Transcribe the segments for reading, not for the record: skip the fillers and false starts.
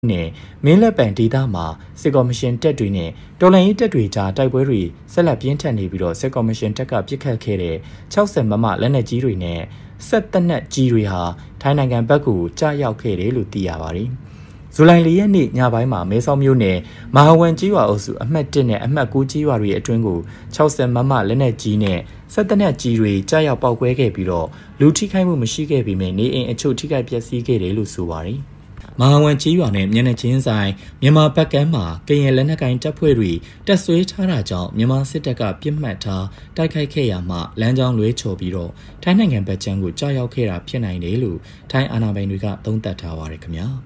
နဲ့မင်းလက်ပံဒေသမှာစစ်ကော်မရှင်တပ်တွေနဲ့တော်လှန်ရေးတပ်တွေကြားတိုက်ပွဲတွေဆက်လက်ပြင်းထန်နေပြီးတော့စစ်ကော်မရှင်တပ်ကပစ်ခတ်ခဲ့တဲ့60 မမလက်နက်ကြီးတွေနဲ့ဆက်သက်နက်ကြီးတွေဟာထိုင်းနိုင်ငံဘက်ကိုကြားရောက်ခဲ့တယ်လို့သိရပါတယ်။ဇူလိုင် 4 ရက်နေ့ညပိုင်းမှာမဲဆောက်မြို့နယ်မဟာဝန်ကြီးရွာအုပ်စုအမှတ် 1နဲ့အမှတ် 9 ကြီးရွာတွေအတွင်းကို60 မမလက်နက်ကြီးနဲ့ဆက်သက်နက်ကြီးတွေကြားရောက်ပေါက်ကွဲခဲ့ပြီးတော့လူထိခိုက်မှုမရှိခဲ့ပေမဲ့နေအိမ်အချို့ထိခိုက်ပျက်စီးခဲ့တယ်လို့ဆိုပါတယ်။မဟာဝန်ကြီးရွာနဲ့မျက်နှာချင်းဆိုင်မြန်မာဘက်ကမ်းမှာကရင်လက်နက်ကိုင်တပ်ဖွဲ့တွေတပ်ဆွဲထားတာကြောင့်မြန်မာစစ်တပ်ကပြစ်မှတ်ထားတိုက်ခိုက်ခဲ့ရမှလမ်းကြောင်းလွဲချော်ပြီးတော့ထိုင်းနိုင်ငံဘက်ခြမ်းကိုကြားရောက်ခဲ့တာဖြစ်နိုင်တယ်လို့ထိုင်းအာဏာပိုင်တွေကသုံးသပ်ထားပါတယ်ခင်ဗျာ။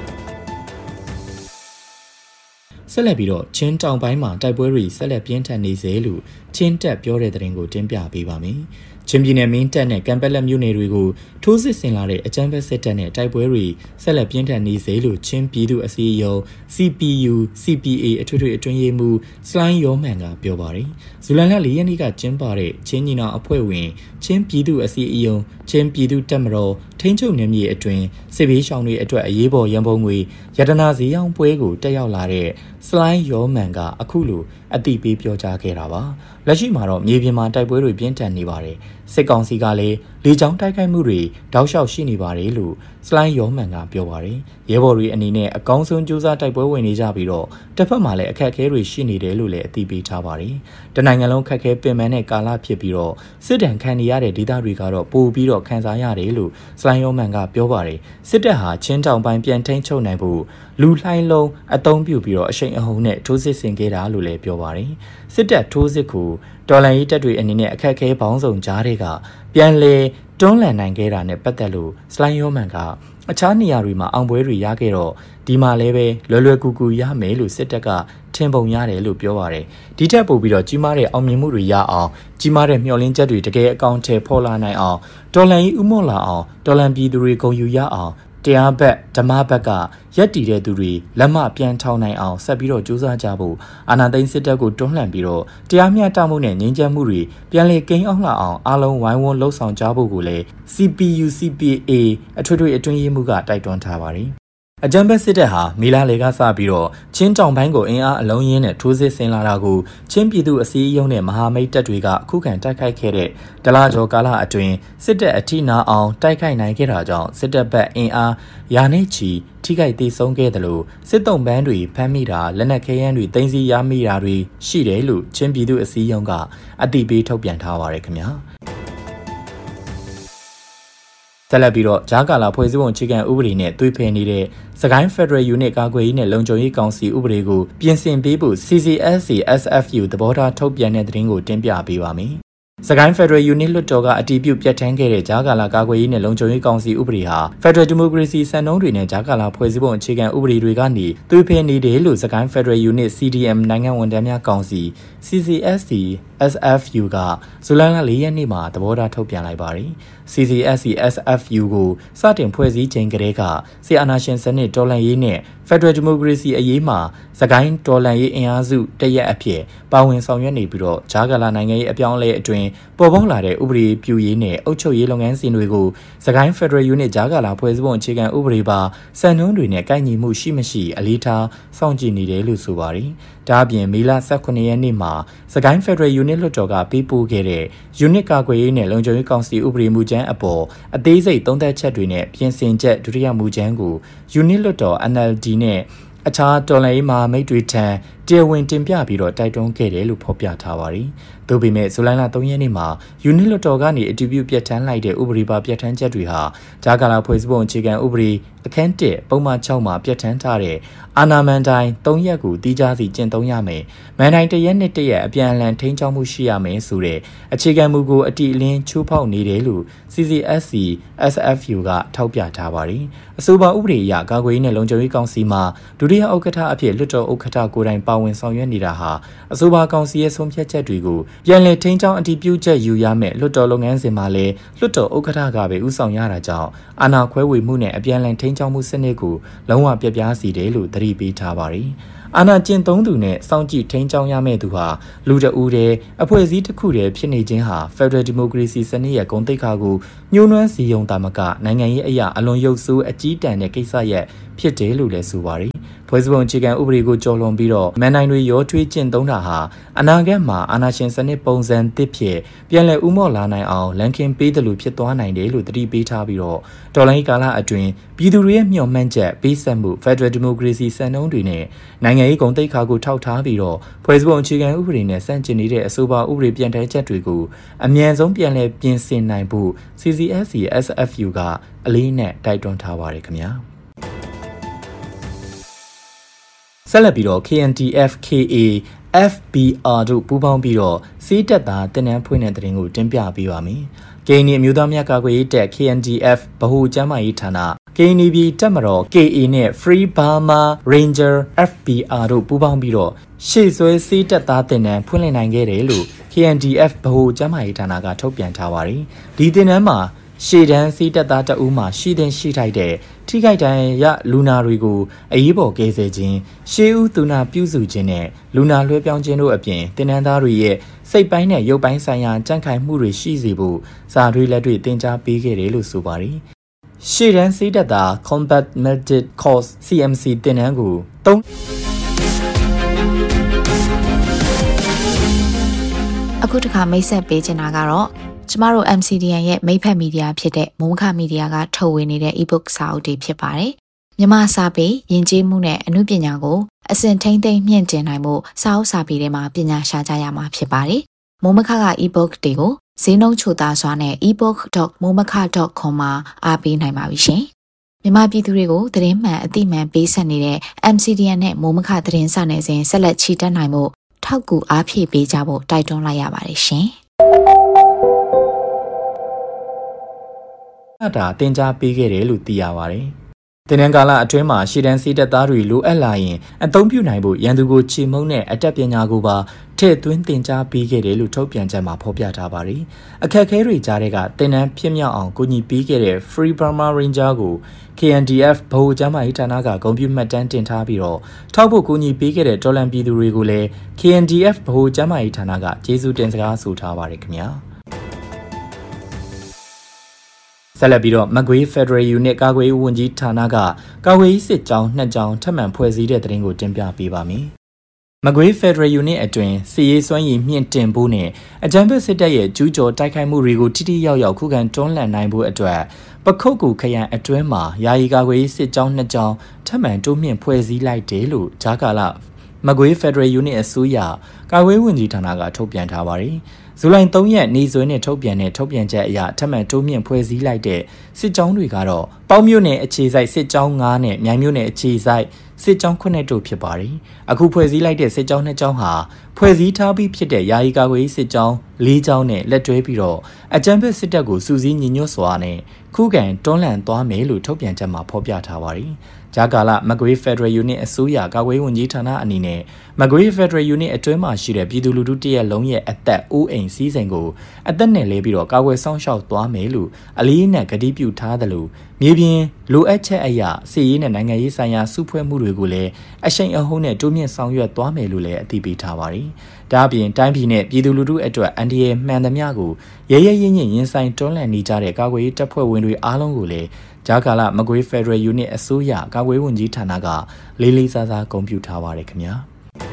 ဆက်လက်ပြီးတော့ချင်းတောင်ပိုင်းမှာတိုက်ပွဲတွေဆက်လက်ပြင်းထန်နေစေလို့ချင်းတက်ပြောတဲ့သတင်းကိုတင်ပြပေးပါမယ်။ချင်းပြည်နယ်မင်းတပ်နဲ့ကံပက်လက်မြို့နယ်တွေကိုထိုးစစ်ဆင်လာတဲ့အကြမ်းဖက်စစ်တပ်နဲ့တိုက်ပွဲတွေဆက်လက်ပြင်းထန်နေစေလို့ချင်းပြည်သူအစည်းအရုံး CPU CPA အထွေထွေအတွင်းရေးမှူးစလိုင်းယောမန်ကပြောပါတယ်။ဇူလိုင်လ 4 ရက်နေ့ကကျင်းပတဲ့ချင်းညီနောင်အဖွဲ့ဝင်ချင်းပြည်သူအစည်းအရုံးချင်းပြည်သူတပ်မတော်ထိန်းချုပ်နယ်မြေအတွင်းစစ်ဘေးရှောင်တွေအတွက်အရေးပေါ်ရန်ပုံငွေရတနာဈေးရောင်းပွဲကိုတက်ရောက်လာတဲ့စလိုင်းယောမန်ကအခုလိုအသိပေးပြောကြားခဲ့တာပါ။လက်ရှိမှာတော့မြေပြင်မှာတိုက်ပွဲတွေပြင်းထန်နေပါတယ်။စစ်ကောင်စီကလည်းလေကြောင်းတိုက်ခိုက်မှုတွေတောက်လျှောက်ရှိနေပါတယ်လို့စလိုင်းယောမန်ကပြောပါတယ်။ရဲဘော်တွေအနေနဲ့အကောင်းဆုံးကြိုးစားတိုက်ပွဲဝင်နေကြပြီးတော့တစ်ဖက်မှာလည်းအခက်အခဲတွေရှိနေတယ်လို့လည်းအသိပေးထားပါတယ်။တနိုင်ငံလုံးခက်ခဲပင်ပန်းတဲ့ကာလဖြစ်ပြီးတော့စစ်တမ်းခံနေရတဲ့ဒေသတွေကတော့ပိုပြီးတော့ခံစားရတယ်လို့စလိုင်းယောမန်ကပြောပါတယ်။စစ်တပ်ဟာချင်းတောင်ပိုင်းပြန်ထိန်းချုပ်နိုင်ဖို့လူလှိုင်းလုံးအသုံးပြုပြီးတော့အရှိန်အဟုန်နဲ့ထိုးစစ်ဆင်ခဲ့တာလို့လည်းပြောပါတယ်။စစ်တပ်ထိုးစစ်ကိုတော်လှန်ရေးတပ်တွေအနေနဲ့အခက်အခဲပေါင်းစုံကြားတွေကပြန်လည်တွန်းလှန်နိုင်ခဲ့တာနဲ့ပတ်သက်လို့စလိုင်းယောမန်ကအခြားနေရာတွေမှာအောင်ပွဲတွေရခဲ့တော့ဒီမှာလည်းပဲလွယ်လွယ်ကူကူရမယ်လို့စစ်တပ်ကထင်ပုံရတယ်လို့ပြောပါတယ်။ဒီထက်ပိုပြီးတော့ကြီးမားတဲ့အောင်မြင်မှုတွေရအောင်ကြီးမားတဲ့မျှော်လင့်ချက်တွေတကယ်အကောင့်ထဲပေါ်လာနိုင်အောင်တော်လှန်ရေးဥမော့လာအောင်တော်လှန်ပြည်သူတွေဂုဏ်ယူရအောင်တရားဘက်ဓမ္မဘက်ကရက်တည်တဲ့သူတွေလက်မပြန်ထောင်နိုင်အောင်ဆက်ပြီးတော့ကြိုးစားကြဖို့အာဏာသိမ်းစစ်တပ်ကိုတွန်းလှန်ပြီးတော့တရားမျှတမှုနဲ့ငြိမ်းချမ်းမှုတွေပြန်လည်ကိန်းအောင်လာအောင်အားလုံးဝိုင်းဝန်းလှုပ်ဆောင်ကြဖို့ကိုလည်း CPU CPA အထွေထွေအတွင်းရေးမှူးကတိုက်တွန်းထားပါတယ်အကြမ်းဖက်စစ်တပ်ဟာမီလာလေကစပြီးတော့ချင်းတောင်ပိုင်းကိုအင်အားအလုံးရင်းနဲ့ထိုးစစ်ဆင်လာတာကိုချင်းပြည်သူအစည်းအရုံးနဲ့မဟာမိတ်တပ်တွေကအခုခံတိုက်ခိုက်ခဲ့တဲ့ဒလကျော်ကာလအတွင်းစစ်တပ်အထိနာအောင်တိုက်ခိုက်နိုင်ခဲ့တာကြောင့်စစ်တပ်ဘက်အင်အားရာနဲ့ချီထိခိုက်သေးဆုံးခဲ့တယ်လို့စစ်တုံးပန်းတွေဖမ်းမိတာလက်နက်ခဲယမ်းတွေတင်စီရမိတာတွေရှိတယ်လို့ချင်းပြည်သူအစည်းအရုံးကအသိပေးထုတ်ပြန်ထားပါတယ်ခင်ဗျာဆက်လက်ပြီးတော့ဂျာကာလာဖွဲ့စည်းပုံအခြေခံဥပဒေနဲ့သွေးဖယ်နေတဲ့စကိုင်း Federal Unit ကာကွယ်ရေးနဲ့လုံခြုံရေးကောင်စီဥပဒေကိုပြင်ဆင်ပေးဖို့ CCSC SFU သဘောထားထုတ်ပြန်တဲ့သတင်းကိုတင်ပြပေးပါမယ်။စကိုင်း Federal Unit လွှတ်တော်ကအတည်ပြုပြဋ္ဌာန်းခဲ့တဲ့ဂျာကာလာကာကွယ်ရေးနဲ့လုံခြုံရေးကောင်စီဥပဒေဟာ Federal Democracy စံနှုန်းတွေနဲ့ဂျာကာလာဖွဲ့စည်းပုံအခြေခံဥပဒေတွေကနေသွေးဖယ်နေတယ်လို့စကိုင်း Federal Unit CDM နိုင်ငံဝန်ထမ်းများကောင်စီ CCSC SFU ကဇူလိုင်လ 4 ရက်နေ့မှာသဘောထားထုတ်ပြန်လိုက်ပါတယ်။ CCSC SFU ကိုစတင်ဖွဲ့စည်းချိန်ကတည်းကဆီအာနာရှင်စနစ်တော်လှန်ရေးနဲ့ Federal Democracy အရေးမှာစကိုင်းတော်လှန်ရေးအင်အားစုတရက်အဖြစ်ပါဝင်ဆောင်ရွက်နေပြီးတော့ဂျာကာလာနိုင်ငံရေးအပြောင်းအလဲအတွင်းပေါ်ပေါက်လာတဲ့ဥပဒေပြုရေးနဲ့အုပ်ချုပ်ရေးလုပ်ငန်းစဉ်တွေကိုစကိုင်း Federal Unit ဂျာကာလာဖွဲ့စည်းပုံအခြေခံဥပဒေပါစံနှုန်းတွေနဲ့ကိုက်ညီမှုရှိမရှိအလေးထားစောင့်ကြည့်နေတယ်လို့ဆိုပါတယ်။ဒါအပြင်မေလ 18 ရက်နေ့မှာစကိုင်း Federal Unit လွှတ်တော်ကပေးပို့ခဲ့တဲ့ Unit ကာကွယ်ရေးနဲ့လုံခြုံရေးကောင်စီဥပဒေမူကြမ်းအပေါ်အသေးစိတ်သုံးသပ်ချက်တွေနဲ့ပြင်ဆင်ချက်ဒုတိယမူကြမ်းကို Unit လွှတ်တော် NLD နဲ့အခြားတော်လှန်ရေးမဟာမိတ်တွေထံတရားဝင်တင်ပြပြီးတော့တိုက်တွန်းခဲ့တယ်လို့ဖော်ပြထားပါတယ်။သို့ပေမဲ့ဇူလိုင်လ 3 ရက်နေ့မှာ Unit လွှတ်တော်ကနေအတည်ပြုပြဋ္ဌာန်းလိုက်တဲ့ဥပဒေပါပြဋ္ဌာန်းချက်တွေဟာဂျာကာလာဖွဲ့စည်းပုံအခြေခံဥပဒေအခန်း 1ပုံမှန် 6မှာပြဋ္ဌာန်းထားတဲ့အာဏာမန်တိုင်း3ရက်ကိုတီးခြားစီကျင့်သုံးရမယ်။မန်တိုင်း1ရက်နဲ့1ရက်အပြန်အလှန်ထိန်းချုပ်မှုရှိရမယ်ဆိုတဲ့အခြေခံမူကိုအတိအလင်းချိုးဖောက်နေတယ်လို့ CCSC SFU ကထောက်ပြထားပါတယ်။အဆိုပါဥပဒေအရကာကွယ်ရေးနဲ့လုံခြုံရေးကောင်စီမှာဒုတိယဥက္ကဋ္ဌအဖြစ်လွှတ်တော်ဥက္ကဋ္ဌကိုယ်တိုင်ပါဝင်ဆောင်ရွက်နေတာဟာအဆိုပါကောင်စီရဲ့ဆုံးဖြတ်ချက်တွေကိုပြန်လည်ထိန်းကျောင်းအတည်ပြုချက်ယူရမယ်လွှတ်တော်လုပ်ငန်းစဉ်မှာလည်းလွှတ်တော်ဥက္ကဋ္ဌကပဲဦးဆောင်ရတာကြောင့်အာဏာခွဲဝေမှုနဲ့အပြန်အလှန်ထိန်းကျောင်းမှုစနစ်ကိုလုံးဝပြပြစီတယ်လို့သတိပေးထားပါတယ်။အာဏာကျင့်သုံးသူနဲ့စောင့်ကြည့်ထိန်းကျောင်းရမယ့်သူဟာလူတအူတဲ့အဖွဲ့အစည်းတစ်ခုတည်းဖြစ်နေခြင်းဟာ Federal Democracy စနစ်ရဲ့ဂုဏ်သိက္ခာကိုညှိုးနွမ်းစီယုံတာမကနိုင်ငံရေးအရာအလွန်ရုပ်ဆိုးအကြီးတန်းတဲ့ကိစ္စရပ်ဖြစ်တယ်လို့လည်းဆိုပါတယ်။ဖွဲ့စည်းပုံအခြေခံဥပဒေကိုကျော်လွန်ပြီးတော့မန်နိုင်တွေရောထွေးကျင့်သုံးတာဟာအနာဂတ်မှာအာဏာရှင်စနစ်ပုံစံသစ်ဖြစ်ပြန်လည်ဥမော့လာနိုင်အောင်လန်ကင်ပေးတယ်လို့ဖြစ်သွားနိုင်တယ်လို့တတိပေးထားပြီးတော့ဒေါ်လာကာလအတွင်းပြည်သူတွေရဲ့မျှော်မှန်းချက်ပေးဆက်မှု Federal Democracy စံနှုန်းတွေနဲ့နိုင်ငံရေးဂုဏ်သိက္ခာကိုထောက်ထားပြီးတော့ဖွဲ့စည်းပုံအခြေခံဥပဒေနဲ့ဆန့်ကျင်နေတဲ့အဆိုပါဥပဒေပြန်ထိုင်ချက်တွေကိုအမြန်ဆုံးပြန်လည်ပြင်ဆင်နိုင်ဖို့ CCSC SFU ကအလေးနဲ့တိုက်တွန်းထားပါတယ်ခင်ဗျာဆက်လက်ပြီးတော့ KNDF KA FBR တို့ပူးပေါင်းပြီးတော့စီးတက်သားတင်နန်းဖွင့်တဲ့တဲ့ရင်ကိုတင်ပြပေးပါမယ်။ကရင်နီအမျိုးသားများကာကွယ်ရေးတပ် KNDF ဗဟိုကျန်းမာရေးဌာန KNB တပ်မတော် KA နဲ့ Free Burma Ranger FBR တို့ပူးပေါင်းပြီးတော့ရှေ့ဆွဲစီးတက်သားတင်နန်းဖွင့်လှစ်နိုင်ခဲ့တယ်လို့ KNDF ဗဟိုကျန်းမာရေးဌာနကထုတ်ပြန်ထားပါတယ်။ဒီတင်နန်းမှာရှေ့တန်းစီးတက်သားတအူးမှာရှိထိုက်တဲ့ထိခိုက်ဒဏ်ရာလူနာတွေကိုအရေးပေါ်ကယ်ဆယ်ခြင်းရှေးဦးသူနာပြုစုခြင်းနဲ့လူနာလွှဲပြောင်းခြင်းတို့အပြင်တင်နန်းသားတွေရဲ့စိတ်ပိုင်းနဲ့ရုပ်ပိုင်းဆိုင်ရာကြံ့ခိုင်မှုတွေရှိစေဖို့စာတွေလက်တွေတင် जा ပေးခဲ့တယ်လို့ဆိုပါတယ်။ရှေ့တန်းစီးတက်သား Combat Medic Course CMC တင်နန်းကိုအခုတစ်ခါမိတ်ဆက်ပေးချင်တာကတော့ကျမတို့ MCDN ရဲ့မိတ်ဖက်မီဒီယာဖြစ်တဲ့မိုးမခမီဒီယာကထုတ်ဝေနေတဲ့ e-book စာအုပ်တွေဖြစ်ပါတယ်။မြန်မာစာပေယဉ်ကျေးမှုနဲ့အမှုပညာကိုအစဉ်ထိန်းသိမ်းမြင့်တင်နိုင်မှုစာအုပ်စာပေတွေမှာပညာရှာကြရမှာဖြစ်ပါတယ်။မိုးမခက e-book တွေကိုဈေးနှုန်းချိုသားစွာနဲ့ ebook.momaka.com မှာအားပေးနိုင်ပါပြီရှင်။မြန်မာပြည်သူတွေကိုသတင်းမှန်အသိမှန်ပေးဆက်နေတဲ့ MCDN နဲ့မိုးမခသတင်းစာနယ်စဉ်ဆက်လက်ချီတက်နိုင်မှုထောက်ကူအားဖြည့်ပေးကြဖို့တိုက်တွန်းလိုက်ရပါတယ်ရှင်။ဒါတင် जा ပေးခဲ့တယ်လို့သိရပါတယ်။တင်နန်းကာလအတွင်းမှာရှေ့တန်းစီးတပ်သားတွေလိုအပ်လာရင်အသုံးပြုနိုင်ဖို့ရန်သူကိုချေမှုန်းတဲ့အတတ်ပညာကိုပါထည့်သွင်းတင် जा ပေးခဲ့တယ်လို့ထုတ်ပြန်ချက်မှာဖော်ပြထားပါတယ်။အခက်အခဲတွေကြားတဲ့ကတင်နန်းဖြစ်မြောက်အောင်ကူညီပေးခဲ့တဲ့ Free Burma Ranger ကို KNDF ဗဟိုကျန်းမာရေးဌာနကဂုဏ်ပြုမှတ်တမ်းတင်ထားပြီးတော့ထောက်ဖို့ကူညီပေးခဲ့တဲ့တော်လန်ပြည်သူတွေကိုလည်း KNDF ဗဟိုကျန်းမာရေးဌာနကကျေးဇူးတင်စကားဆိုထားပါတယ်ခင်ဗျာ။ဆက်လက်ပြီးတော့မကွေး Federal Unit ကာကွယ်ရေးဝန်ကြီးဌာနကကာကွယ်ရေးစစ်ကြောင်း2ကြောင်းထပ်မံဖွဲ့စည်းတဲ့တဲ့ရင်ကိုတင်ပြပေးပါမယ်။မကွေး Federal Unit အတွင်းစစ်ရေးစွမ်းရည်မြင့်တင်ဖို့နဲ့အကြမ်းဖက်စစ်တပ်ရဲ့ကျူးကျော်တိုက်ခိုက်မှုတွေကိုထိထိရောက်ရောက်ခုခံတွန်းလှန်နိုင်ဖို့အတွက်ပခုတ်ကူခရိုင်အတွင်းမှာယာယီကာကွယ်ရေးစစ်ကြောင်း2ကြောင်းထပ်မံတိုးမြင့်ဖွဲ့စည်းလိုက်တယ်လို့ဂျာကာလာမကွေး Federal Unit အစိုးရကာကွယ်ရေးဝန်ကြီးဌာနကထုတ်ပြန်ထားပါတယ်။ဇူလိုင်3ရက်နေ့စွဲနဲ့ထုတ်ပြန်တဲ့ထုတ်ပြန်ချက်အရထပ်မံတိုးမြင့်ဖွဲ့စည်းလိုက်တဲ့စစ်ကြောင်းတွေကတော့ပေါင်းမြို့နယ်အခြေစိုက်စစ်ကြောင်း9နဲ့မြိုင်မြို့နယ်အခြေစိုက်စစ်ကြောင်း9တို့ဖြစ်ပါတယ်။အခုဖွဲ့စည်းလိုက်တဲ့စစ်ကြောင်း2ကြောင်းဟာဖွဲ့စည်းထားပြီးဖြစ်တဲ့ယာယီကာကွယ်ရေးစစ်ကြောင်း4ကြောင်းနဲ့လက်တွဲပြီးတော့အကြမ်းဖက်စစ်တပ်ကိုစုစည်းညီညွတ်စွာနဲ့ခုခံတွန်းလှန်သွားမယ်လို့ထုတ်ပြန်ချက်မှာဖော်ပြထားပါတယ်။ဂျာကာလာမကွေး Federal Unit အစိုးရကာကွယ်ရေးဝန်ကြီးဌာနအနေနဲ့မကွေး Federal Unit အတွင်းမှာရှိတဲ့ပြည်သူလူထုတရက်လုံးရဲ့အသက်အိုးအိမ်စည်းစိမ်ကိုအသက်နဲ့လဲပြီးတော့ကာကွယ်ဆောင်ရှောက်သွားမယ်လို့အလေးနက်ကတိပြုထားသလိုမြေပြင်လိုအပ်ချက်အရာစစ်ရေးနဲ့နိုင်ငံရေးဆိုင်ရာစုဖွဲ့မှုတွေကိုလည်းအရှိန်အဟုန်နဲ့တိုးမြင့်ဆောင်ရွက်သွားမယ်လို့လည်းအသိပေးထားပါတယ်။ဒါ့အပြင်တိုင်းပြည်နဲ့ပြည်သူလူထုအတွက်အန်ဒီရဲ့မှန်သမျှကိုရဲရဲရင့်ရင့်ရင်ဆိုင်တွန်းလှန်နေကြတဲ့ကာကွယ်ရေးတပ်ဖွဲ့ဝင်တွေအားလုံးကိုလည်းဂျာကာလာမကွေး Federal Unit အစိုးရကာကွယ်ဝန်ကြီးဌာနကလေးလေးစားစားဂုဏ်ပြုထားပါတယ်ခင်ဗျာ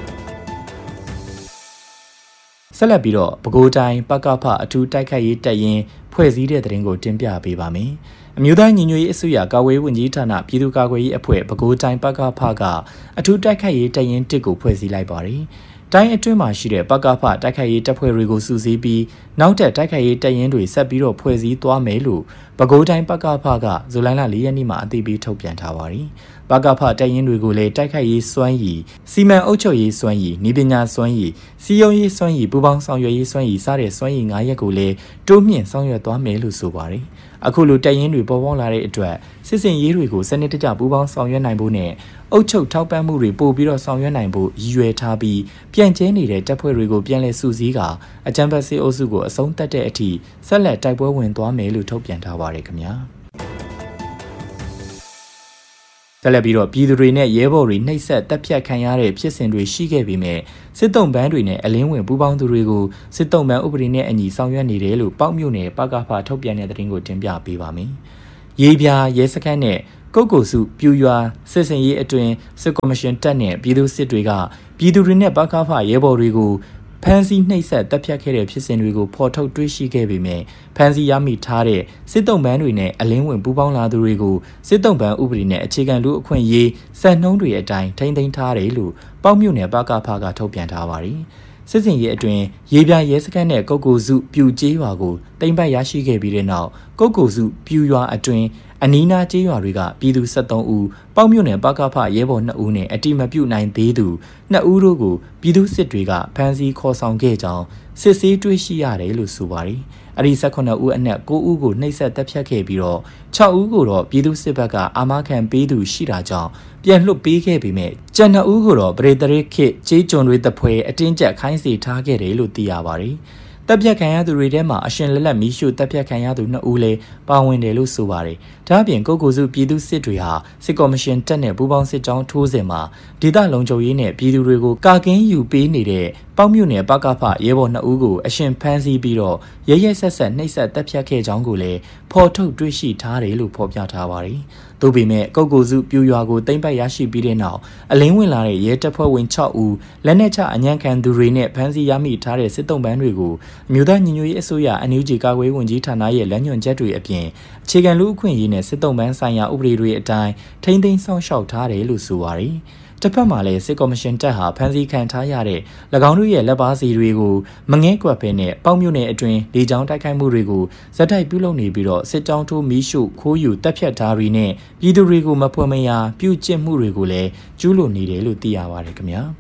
ဆက်လက်ပြီးတော့ပဲခူးတိုင်းပကဖအထူးတိုက်ခိုက်ရေးတပ်ရင်းဖွဲ့စည်းတဲ့တဲ့ရင်ကိုတင်ပြပေးပါမယ်အမျိုးသားညီညွတ်ရေးအစိုးရကာကွယ်ဝန်ကြီးဌာနပြည်သူ့ကာကွယ်ရေးအဖွဲ့ပဲခူးတိုင်းပကဖကအထူးတိုက်ခိုက်ရေးတပ်ရင်း1ကိုဖွဲ့စည်းလိုက်ပါတယ်တိုင်းအတွင်းမှာရှိတဲ့ပကဖတိုက်ခိုက်ရေးတပ်ဖွဲ့တွေကိုစုစည်းပြီးနောက်ထပ်တိုက်ခိုက်ရေးတပ်ရင်းတွေဆက်ပြီးတော့ဖွဲ့စည်းသွားမယ်လို့ပဲခူးတိုင်းပကဖကဇူလိုင်လ4ရက်နေ့မှာအသိပေးထုတ်ပြန်ထားပါတယ်။ပကဖတပ်ရင်းတွေကိုလည်းတိုက်ခိုက်ရေးစွမ်းရည်စီမံအုပ်ချုပ်ရေးစွမ်းရည်ဤပညာစွမ်းရည်စီယုံရေးစွမ်းရည်ပူးပေါင်းဆောင်ရွက်ရေးစွမ်းရည်စတဲ့စွမ်းရည်9ရပ်ကိုလည်းတိုးမြင့်ဆောင်ရွက်သွားမယ်လို့ဆိုပါတယ်။အခုလိုတပ်ရင်းတွေပေါ်ပေါက်လာတဲ့အတွက်စစ်စင်ရေးတွေကိုစနစ်တကျပူးပေါင်းဆောင်ရွက်နိုင်ဖို့နဲ့အုပ်ချုပ်ထောက်ပံ့မှုတွေပို့ပြီးတော့ဆောင်ရွက်နိုင်ဖို့ရည်ရွယ်ထားပြီးပြန့်ကျဲနေတဲ့တပ်ဖွဲ့တွေကိုပြန်လည်စုစည်းကအကြမ်းဖက်စစ်အုပ်စုကိုအဆုံးသတ်တဲ့အထိဆက်လက်တိုက်ပွဲဝင်သွားမယ်လို့ထုတ်ပြန်ထားပါတယ်ခင်ဗျာဆက်လက်ပြီးတော့ပြည်သူတွေနဲ့ရဲဘော်တွေနှိပ်စက်တပ်ဖြတ်ခံရတဲ့ဖြစ်စဉ်တွေရှိခဲ့ပေမဲ့စစ်တုံးပန်းတွေနဲ့အလင်းဝင်ပူးပေါင်းသူတွေကိုစစ်တုံးပန်းဥပဒေနဲ့အညီဆောင်ရွက်နေတယ်လို့ပေါက်မြို့နယ်ပကဖထုတ်ပြန်တဲ့သတင်းကိုတင်ပြပေးပါမယ်။ရေးပြရဲစခန်းနဲ့ကုတ်ကိုစုပြူရွာစစ်စင်ရေးအတွင်စစ်ကော်မရှင်တပ်နဲ့ပြည်သူစစ်တွေကပြည်သူတွေနဲ့ပကဖရဲဘော်တွေကိုဖမ်းဆီးနှိပ်စက်တပ်ဖြတ်ခဲ့တဲ့ဖြစ်စဉ်တွေကိုဖော်ထုတ်တွေ့ရှိခဲ့ပေမဲ့ဖမ်းဆီးရမိထားတဲ့စစ်တုံးပန်းတွေနဲ့အလင်းဝင်ပူးပေါင်းလာသူတွေကိုစစ်တုံးပန်းဥပဒေနဲ့အခြေခံလူအခွင့်အရေးစံနှုန်းတွေအတိုင်းထိန်းသိမ်းထားတယ်လို့ပေါက်မြို့နယ်ပကဖကထုတ်ပြန်ထားပါတယ်။စစ်စင်ရေးအတွင်ရေပြရဲစခန်းနဲ့ကုတ်ကိုစုပြူကျေးရွာကိုတိမ့်ပတ်ရရှိခဲ့ပြီးတဲ့နောက်ကုတ်ကိုစုပြူရွာအတွင်အနီးနားကျေးရွာတွေကပြည်သူ73ဦးပေါက်မြို့နယ်ပကဖရဲဘော်2ဦးနဲ့အတိမပြုတ်နိုင်သေးသူ2ဦးတို့ကိုပြည်သူစစ်တွေကဖမ်းဆီးခေါ်ဆောင်ခဲ့ကြောင်းစစ်ဆေးတွေ့ရှိရတယ်လို့ဆိုပါတယ်။အဲဒီ18ဦးအနက်9ဦးကိုနှိပ်စက်တပ်ဖြတ်ခဲ့ပြီးတော့6ဦးကိုတော့ပြည်သူစစ်ဘက်ကအာမခံပေးသူရှိတာကြောင့်ပြန်လွှတ်ပေးခဲ့ပေမဲ့ကျန်2ဦးကိုတော့ပရိသရိခေကျေးကျွန်တွေတပွဲအတင်းကျပ်ခိုင်းစေထားခဲ့တယ်လို့သိရပါတယ်။တပ်ဖြတ်ခံရသူတွေထဲမှာအရှင်လက်လက်မီးရှို့တပ်ဖြတ်ခံရသူ2ဦးလည်းပါဝင်တယ်လို့ဆိုပါတယ်။ဒါ့အပြင်ကုတ်ကိုစုပြည်သူစစ်တွေဟာစစ်ကော်မရှင်တပ်နဲ့ပူးပေါင်းစစ်ကြောင်းထိုးစဉ်မှာဒေသလုံခြုံရေးနဲ့ပြည်သူတွေကိုကာကင်းယူပေးနေတဲ့ပေါက်မြို့နယ်ပကဖရဲဘော်2ဦးကိုအရှင်ဖမ်းဆီးပြီးတော့ရဲရဲဆက်ဆက်နှိပ်စက်တပ်ဖြတ်ခဲ့ကြောင်းကိုလည်းဖော်ထုတ်တွေ့ရှိထားတယ်လို့ဖော်ပြထားပါတယ်။သို့ပေမဲ့ကုတ်ကိုစုပြူရွာကိုတိမ့်ပတ်ရရှိပြီးတဲ့နောက်အလင်းဝင်လာတဲ့ရဲတပ်ဖွဲ့ဝင်6ဦးလက်နက်ချအညံ့ခံသူတွေနဲ့ဖမ်းဆီးရမိထားတဲ့စစ်တုံးပန်းတွေကိုအမျိုးသားညီညွတ်ရေးအစိုးရ NUG ကာကွယ်ဝန်ကြီးဌာနရဲ့လမ်းညွှန်ချက်တွေအပြင်အခြေခံလူ့အခွင့်အရေးနဲ့စစ်တုံးပန်းဆိုင်ရာဥပဒေတွေအတိုင်းထိန်းသိမ်းဆောင်ရှောက်ထားတယ်လို့ဆိုပါတယ်။တစ်ဖက်မှာလည်းစစ်ကော်မရှင်တပ်ဟာဖမ်းဆီးခံထားရတဲ့၎င်းတို့ရဲ့လက်ပါစီတွေကိုမငဲကွက်ဖဲနဲ့ပေါက်မြို့နယ်အတွင်းလေကြောင်းတိုက်ခိုက်မှုတွေကိုဇက်တိုက်ပြုလုပ်နေပြီးတော့စစ်ကြောင်းထိုးမီးရှို့ခိုးယူတပ်ဖြတ်ဓာရီနဲ့ပြည်သူတွေကိုမဖွယ်မရာပြုကျင့်မှုတွေကိုလည်းကျူးလွန်နေတယ်လို့သိရပါတယ်ခင်ဗျာ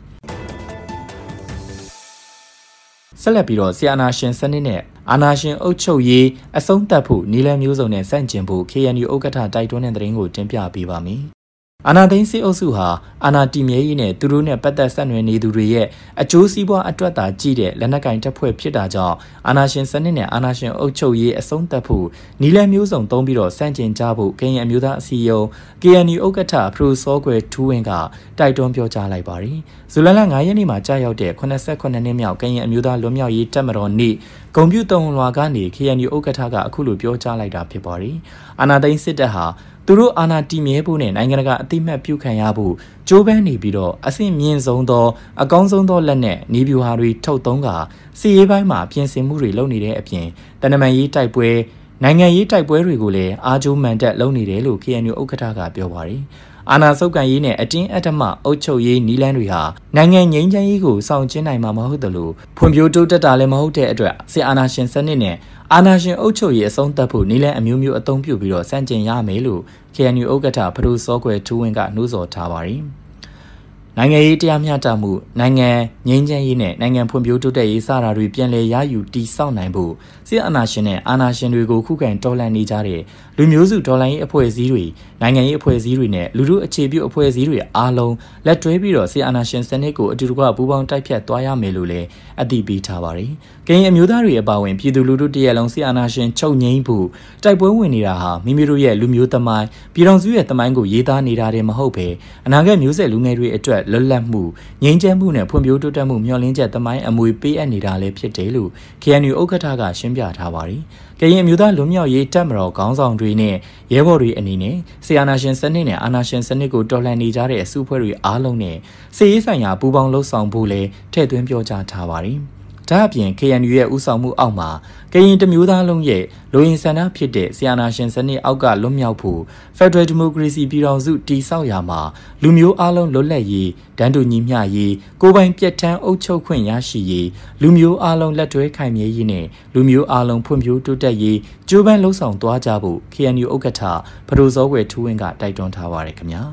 ဆက်လက်ပြီးတော့ဆီအာနာရှင်စနစ်နဲ့အာနာရှင်အုပ်ချုပ်ရေးအဆုံးသတ်ဖို့နီလန်မျိုးစုံနဲ့စန့်ကျင်ဖို့ KNU ဥက္ကဋ္ဌတိုက်တွန်းတဲ့သတင်းကိုတင်ပြပေးပါမယ်အာနာသိန်းစစ်အုပ်စုဟာအာနာတီမြဲရေးနဲ့သူတို့နဲ့ပတ်သက်ဆက်နွယ်နေသူတွေရဲ့အကျိုးစီးပွားအတွက်သာကြည့်တဲ့လက်နက်ကင်တပ်ဖွဲ့ဖြစ်တာကြောင့်အာနာရှင်စနစ်နဲ့အာနာရှင်အုပ်ချုပ်ရေးအဆုံးသတ်ဖို့နီလန်မျိုးစုံသုံးပြီးတော့စန့်ကျင်ကြဖို့ကရင်အမျိုးသားအစည်းအရုံး KNU ဥက္ကဋ္ဌဖရူစောကွယ်ထူးဝင်းကတိုက်တွန်းပြောကြားလိုက်ပါတယ်။ဇူလိုင်လ9ရက်နေ့မှာကြာရောက်တဲ့89နှစ်မြောက်ကရင်အမျိုးသားလွတ်မြောက်ရေးတပ်မတော်နေ့ဂုံပြူတုံလွာကနေ KNU ဥက္ကဋ္ဌကအခုလိုပြောကြားလိုက်တာဖြစ်ပါတယ်။အာနာသိန်းစစ်တပ်ဟာသူတို့အာဏာတည်မြဲဖို့နဲ့နိုင်ငံတကာအသိမှတ်ပြုခံရဖို့ကြိုးပမ်းနေပြီးတော့အဆင့်မြင့်ဆုံးသောအကောင်းဆုံးသောလက်နက်နီးဗျူဟာတွေထုတ်သုံးကာစီရေးပိုင်းမှာပြင်ဆင်မှုတွေလုပ်နေတဲ့အပြင်တနမန်ရေးတိုက်ပွဲနိုင်ငံရေးတိုက်ပွဲတွေကိုလည်းအားကျိုးမှန်တက်လုပ်နေတယ်လို့ KNU ဥက္ကဋ္ဌကပြောပါတယ်အာဏာဆုပ်ကိုင်ရေးနဲ့အတင်းအဓမ္မအုပ်ချုပ်ရေးနီလန်းတွေဟာနိုင်ငံငြိမ်းချမ်းရေးကိုဆောင်ကျဉ်နိုင်မှာမဟုတ်သလိုဖွံ့ဖြိုးတိုးတက်တာလည်းမဟုတ်တဲ့အတွက်စစ်အာဏာရှင်စနစ်နဲ့အာဏာရှင်အုပ်ချုပ်ရေးအဆုံးသတ်ဖို့နီလန်းအမျိုးမျိုးအသုံးပြုပြီးတော့စန့်ကျင်ရမယ်လို့ KNU ဥက္ကဋ္ဌဖရူစောကွယ်ထူးဝင်းကနှိုးဆော်ထားပါတယ်နိုင်ငံရေးတရားမျှတမှုနိုင်ငံငြိမ်းချမ်းရေးနဲ့နိုင်ငံဖွံ့ဖြိုးတိုးတက်ရေးစတာတွေပြန်လည်ရယူတည်ဆောက်နိုင်ဖို့စစ်အာဏာရှင်နဲ့အာဏာရှင်တွေကိုခုခံတော်လှန်နေကြတဲ့လူမျိုးစုတော်လှန်ရေးအဖွဲ့အစည်းတွေနိုင်ငံရေးအဖွဲ့အစည်းတွေနဲ့လူထုအခြေပြုအဖွဲ့အစည်းတွေအားလုံးလက်တွဲပြီးတော့စစ်အာဏာရှင်စနစ်ကိုအတူတကွပူးပေါင်းတိုက်ဖြတ်သွားရမယ်လို့လည်းအတည်ပြုထားပါတယ်။ကရင်အမျိုးသားတွေအပါအဝင်ပြည်သူလူထုတရက်လုံးစစ်အာဏာရှင်ချုပ်ငြိမ်းဖို့တိုက်ပွဲဝင်နေတာဟာမိမိတို့ရဲ့လူမျိုးသမိုင်းပြည်တော်စုရဲ့သမိုင်းကိုရေးသားနေတာတည်းမဟုတ်ပဲအနာဂတ်မျိုးဆက်လူငယ်တွေအတွက်လွတ်လပ်မှုငြိမ်းချမ်းမှုနဲ့ဖွံ့ဖြိုးတိုးတက်မှုမျှော်လင့်ချက်သမိုင်းအမွေပေးအပ်နေတာလည်းဖြစ်တယ်လို့ KNU ဥက္ကဋ္ဌကရှင်းပြထားပါတယ်။ကရင်အမျိုးသားလွတ်မြောက်ရေးတပ်မတော်ခေါင်းဆောင်တွေနဲ့ရဲဘော်တွေအနေနဲ့ဆီအာဏာရှင်စနစ်နဲ့အာဏာရှင်စနစ်ကိုတော်လှန်နေကြတဲ့အစုအဖွဲ့တွေအားလုံးနဲ့စစ်ရေးဆိုင်ရာပူးပေါင်းလှုပ်ဆောင်ဖို့လည်းထည့်သွင်းပြောကြားထားပါတယ်။ဒါအပြင် KNU ရဲ့ဦးဆောင်မှုအောက်မှာကရင်တမျိုးသားလုံးရဲ့လူရင်းဆန္ဒဖြစ်တဲ့ဆီအာဏာရှင်စနစ်အောက်ကလွတ်မြောက်ဖို့ Federal Democracy ပြည်ထောင်စုတည်ဆောက်ရာမှာလူမျိုးအားလုံးလွတ်လပ်ရေးတန်းတူညီမျှရေးကိုယ်ပိုင်ပြဋ္ဌာန်းအုပ်ချုပ်ခွင့်ရရှိရေးလူမျိုးအားလုံးလက်တွဲခိုင်မြဲရေးနဲ့လူမျိုးအားလုံးဖွံ့ဖြိုးတိုးတက်ရေးကြိုးပမ်းလှုံ့ဆော်သွားကြဖို့ KNU ဥက္ကဋ္ဌဖဒိုစောဝယ်ထူးဝင်းကတိုက်တွန်းထားပါတယ်ခင်ဗျာ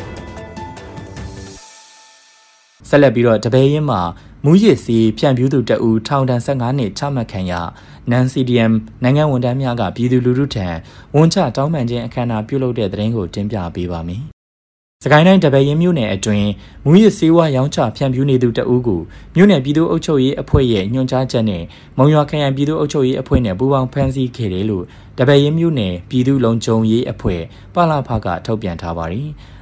ဆက်လက်ပြီးတော့တပည့်ရင်းမှာမူရစ်စီဖြန့်ဖြူးသူတအူထောင်ဒဏ်15နှစ်ချမှတ်ခံရနန် CDM နိုင်ငံဝန်ထမ်းများကပြည်သူလူထုထံဝန်ချတောင်းပန်ခြင်းအခမ်းအနားပြုလုပ်တဲ့သတင်းကိုတင်ပြပေးပါမယ်။စကိုင်းတိုင်းတပည့်ရင်းမြို့နယ်အတွင်းမူရစ်စေဝါရောင်းချဖြန့်ဖြူးနေသူတအူကိုမြို့နယ်ပြည်သူ့အုပ်ချုပ်ရေးအဖွဲ့ရဲ့ညွှန်ကြားချက်နဲ့မုံရွာခရိုင်ပြည်သူ့အုပ်ချုပ်ရေးအဖွဲ့နဲ့ပူးပေါင်းဖမ်းဆီးခဲ့တယ်လို့တပည့်ရင်းမြို့နယ်ပြည်သူ့လုံခြုံရေးအဖွဲ့ပလဖကထုတ်ပြန်ထားပါတယ်။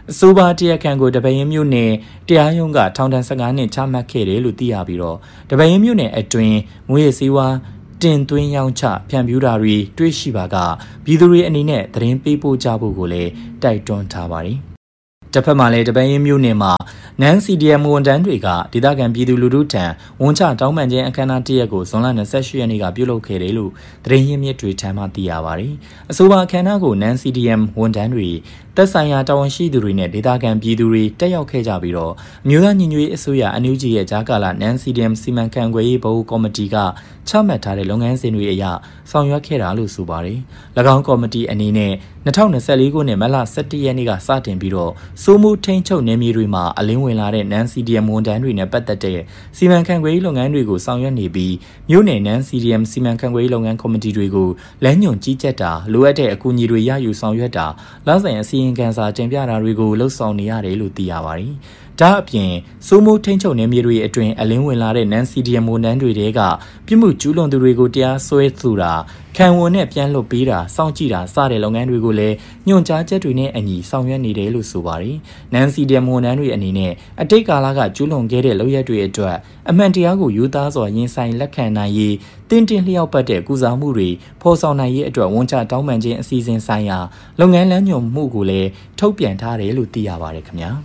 ဆိုဘာတရားခံကိုတပရင်မြို့နယ်တရားရုံးကထောင်ဒဏ်15နှစ်ချမှတ်ခဲ့တယ်လို့သိရပြီးတော့တပရင်မြို့နယ်အတွင်းငွေစည်းဝါးတင်သွင်းရောင်းချဖြန့်ဖြူးတာတွေတွေ့ရှိပါကပြည်သူတွေအနေနဲ့သတင်းပေးပို့ကြဖို့ကိုလည်းတိုက်တွန်းထားပါတယ်တစ်ဖက်မှာလည်းတပင်းမြို့နယ်မှာနန် CDM ဝန်ထမ်းတွေကဒေသခံပြည်သူလူထုထံဝန်ချတောင်းပန်ခြင်းအခမ်းအနားတရက်ကိုဇွန်လ28ရက်နေ့ကပြုလုပ်ခဲ့တယ်လို့သတင်းရင်းမြစ်တွေထံမှသိရပါတယ်။အဆိုပါအခမ်းအနားကိုနန် CDM ဝန်ထမ်းတွေသက်ဆိုင်ရာတာဝန်ရှိသူတွေနဲ့ဒေသခံပြည်သူတွေတက်ရောက်ခဲ့ကြပြီးတော့အမျိုးသားညီညွတ်ရေးအစိုးရ NUG ရဲ့ဂျာကာလာနန် CDM စီမံခန့်ခွဲရေးဘုတ်ကော်မတီကချမှတ်ထားတဲ့လုပ်ငန်းစဉ်တွေအရဆောင်ရွက်ခဲ့တာလို့ဆိုပါတယ်။၎င်းကော်မတီအနေနဲ့2024ခုနှစ်မတ်လ17ရက်နေ့ကစတင်ပြီးတော့စိုးမိုးထိန်းချုပ်နယ်မြေတွေမှာအလင်းဝင်လာတဲ့နန် CDM ဝန်ထမ်းတွေနဲ့ပတ်သက်တဲ့စီမံခန့်ခွဲရေးလုပ်ငန်းတွေကိုဆောင်ရွက်နေပြီးမြို့နယ်နန် CDM စီမံခန့်ခွဲရေးလုပ်ငန်းကော်မတီတွေကိုလမ်းညွှန်ကြီးကြပ်တာလိုအပ်တဲ့အကူအညီတွေရယူဆောင်ရွက်တာလဆိုင်အစီရင်ခံစာတင်ပြတာတွေကိုလှုပ်ဆောင်နေရတယ်လို့သိရပါတယ်။ဒါအပြင်စိုးမိုးထိန်းချုပ်နယ်မြေတွေအတွင်းအလင်းဝင်လာတဲ့နန် CDM ဝန်ထမ်းတွေတဲကပြစ်မှုကျူးလွန်သူတွေကိုတရားစွဲဆိုတာခံဝန်နဲ့ပြန်လွှတ်ပေးတာစောင့်ကြည့်တာစတဲ့လုပ်ငန်းတွေကိုလည်းညွှန်ကြားချက်တွေနဲ့အညီဆောင်ရွက်နေတယ်လို့ဆိုပါတယ်။နန် CDM ဝန်ထမ်းတွေအနေနဲ့အတိတ်ကာလကကျူးလွန်ခဲ့တဲ့လုပ်ရက်တွေအတွက်အမှန်တရားကိုယူသားစွာရင်ဆိုင်လက်ခံနိုင်ရေးတင်းတင်းလျှောက်ပတ်တဲ့ကုစားမှုတွေဖော်ဆောင်နိုင်ရေးအတွက်ဝန်ချတောင်းပန်ခြင်းအစီအစဉ်ဆိုင်ရာလုပ်ငန်းလမ်းညွှန်မှုကိုလည်းထုတ်ပြန်ထားတယ်လို့သိရပါတယ်ခင်ဗျာ။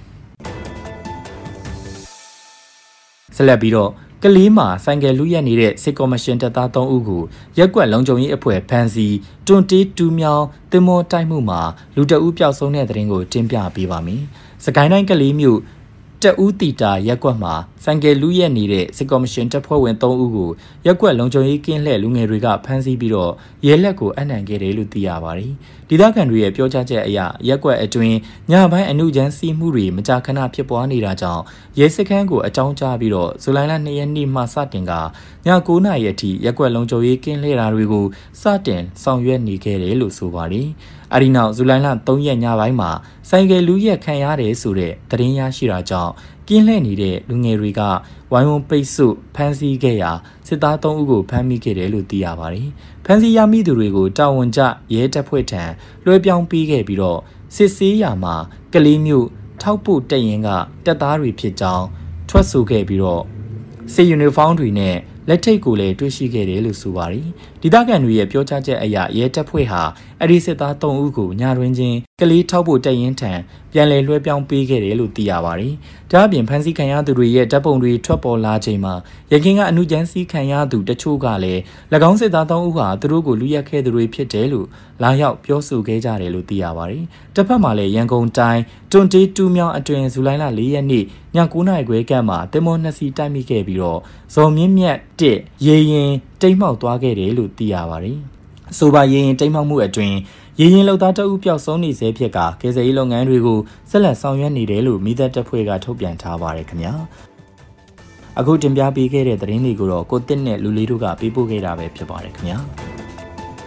ဆက်လက်ပြီးတော့ကလေးမှာဆိုင်ကယ်လူရက်နေတဲ့စစ်ကော်မရှင်တပ်သား3ဦးကိုရက်ကွက်လုံခြုံရေးအဖွဲ့ဖမ်းဆီးတွန်တေးတူးမြောင်းတင်မောတိုက်မှုမှာလူတအုပ်ပျောက်ဆုံးတဲ့တဲ့ရင်ကိုတင်ပြပေးပါမယ်။စကိုင်းတိုင်းကလေးမြို့တဦးတီတာရက်ကွက်မှာဆိုင်ကယ်လူရက်နေတဲ့စစ်ကော်မရှင်တပ်ဖွဲ့ဝင်3ဦးကိုရက်ကွက်လုံခြုံရေးကင်းလှည့်လူငယ်တွေကဖမ်းဆီးပြီးတော့ရဲလက်ကိုအနှံခဲ့တယ်လို့သိရပါတယ်။ဒေသခံတွေရဲ့ပြောကြားချက်အရရက်ကွက်အတွင်းညပိုင်းအနုချမ်းစီးမှုတွေမကြာခဏဖြစ်ပွားနေတာကြောင့်ရဲစခန်းကိုအကြောင်းကြားပြီးတော့ဇူလိုင်လ2ရက်နေ့မှစတင်ကည9:00နာရီအထိရက်ကွက်လုံခြုံရေးကင်းလှည့်တာတွေကိုစတင်ဆောင်ရွက်နေခဲ့တယ်လို့ဆိုပါတယ်။အဲဒီနောက်ဇူလိုင်လ3ရက်ညပိုင်းမှာဆိုင်ကယ်လူရက်ခံရတယ်ဆိုတဲ့သတင်းရရှိတာကြောင့်ကင်းလှည့်နေတဲ့လူငယ်တွေကဝိုင်းဝန်းပိတ်ဆို့ဖမ်းဆီးခဲ့ရာစစ်သား3ဦးကိုဖမ်းမိခဲ့တယ်လို့သိရပါတယ်။ဖမ်းဆီးရမိသူတွေကိုတာဝန်ကျရဲတပ်ဖွဲ့ထံလွှဲပြောင်းပေးခဲ့ပြီးတော့စစ်ဆေးရာမှာကလေးမျိုးထောက်ပို့တက်ရင်ကတပ်သားတွေဖြစ်ကြောင်းထွက်ဆိုခဲ့ပြီးတော့စစ်ယူနီဖောင်းတွေနဲ့လက်ထိတ်ကိုလည်းတွေ့ရှိခဲ့တယ်လို့ဆိုပါတယ်။ဒေသခံတွေရဲ့ပြောကြားချက်အရရဲတပ်ဖွဲ့ဟာအဒီစစ်သား3ဦးကိုညတွင်ချင်းကလေးထောက်ဖို့တက်ရင်ထံပြန်လည်လွှဲပြောင်းပေးခဲ့တယ်လို့သိရပါတယ်။ဒါအပြင်ဖမ်းဆီးခံရသူတွေရဲ့ဓာတ်ပုံတွေထွက်ပေါ်လာချိန်မှာရခိုင်ကအနုချမ်းစီးခံရသူတချို့ကလည်း၎င်းစစ်သား3ဦးဟာသူတို့ကိုလူရက်ခဲ့သူတွေဖြစ်တယ်လို့လာရောက်ပြောဆိုခဲ့ကြတယ်လို့သိရပါတယ်။တစ်ဖက်မှာလည်းရန်ကုန်တိုင်းတွန်တေးတူးမြောင်းအတွင်ဇူလိုင်လ4ရက်နေ့ည9:00နာရီခွဲကမှာတင်မော2စီးတိုက်မိခဲ့ပြီးတော့ဇော်မြင့်မြတ်ရေရင်တိမ်မှောက်သွားခဲ့တယ်လို့သိရပါတယ်။အဆိုပါရေရင်တိမ်မှောက်မှုအတွင်ရေရင်လောက်သားတအုပ်ပျောက်ဆုံးနေစေဖြစ်ကကယ်ဆယ်ရေးလုပ်ငန်းတွေကိုဆက်လက်ဆောင်ရွက်နေတယ်လို့မိသက်တပ်ဖွဲ့ကထုတ်ပြန်ထားပါတယ်ခင်ဗျာ။အခုတင်ပြပေးခဲ့တဲ့သတင်းတွေကိုတော့ကိုတစ်နဲ့လူလေးတို့ကပေးပို့ခဲ့တာပဲဖြစ်ပါတယ်ခင်ဗျာ။